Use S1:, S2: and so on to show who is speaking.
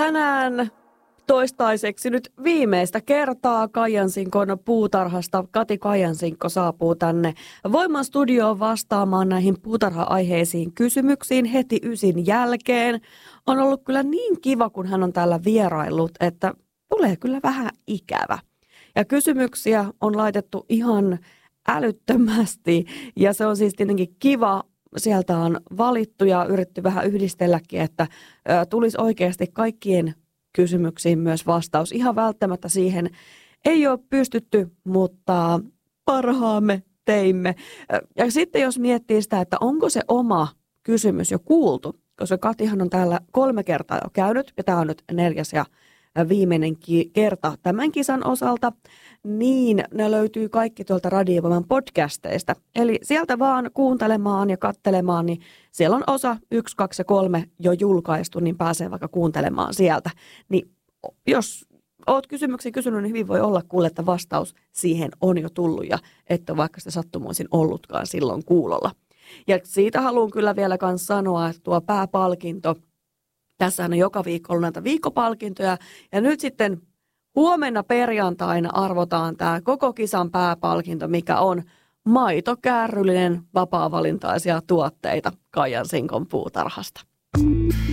S1: Tänään toistaiseksi nyt viimeistä kertaa Kajansinkon puutarhasta Kati Kajansinkko saapuu tänne Voiman studioon vastaamaan näihin puutarha-aiheisiin kysymyksiin heti 9 jälkeen. On ollut kyllä niin kiva, kun hän on täällä vieraillut, että tulee kyllä vähän ikävä. Ja kysymyksiä on laitettu ihan älyttömästi ja se on siis tietenkin kiva. Sieltä on valittu ja yritetty vähän yhdistelläkin, että tulisi oikeasti kaikkien kysymyksiin myös vastaus. Ihan välttämättä siihen ei ole pystytty, mutta parhaamme teimme. Ja sitten jos miettii sitä, että onko se oma kysymys jo kuultu, koska Katihan on täällä 3 kertaa jo käynyt ja tämä on nyt 4. ja viimeinen kerta tämän kisan osalta, niin ne löytyy kaikki tuolta Radio Voiman podcasteista. Eli sieltä vaan kuuntelemaan ja katselemaan, niin siellä on osa 1, 2 ja 3 jo julkaistu, niin pääsee vaikka kuuntelemaan sieltä. Niin jos oot kysymyksiä kysynyt, niin hyvin voi olla kuulla, että vastaus siihen on jo tullut ja että vaikka sitä sattumoisin ollutkaan silloin kuulolla. Ja siitä haluan kyllä vielä myös sanoa, että tuo pääpalkinto, tässähän on joka viikko ollut näitä viikkopalkintoja ja nyt sitten huomenna perjantaina arvotaan tämä koko kisan pääpalkinto, mikä on maitokärryllinen vapaa-valintaisia tuotteita Kajansinkon puutarhasta.